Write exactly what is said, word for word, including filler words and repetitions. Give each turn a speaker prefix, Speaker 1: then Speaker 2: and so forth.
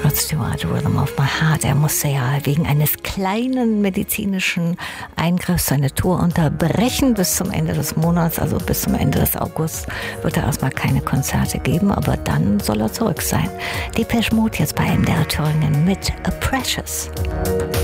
Speaker 1: Rod Stewart, Rhythm of My Heart. Er musste ja wegen eines kleinen medizinischen Eingriffs seine Tour unterbrechen bis zum Ende des Monats, also bis zum Ende des August wird er erstmal keine Konzerte geben, aber dann soll er zurück sein. Depeche Mode jetzt bei M D R Thüringen mit A Precious.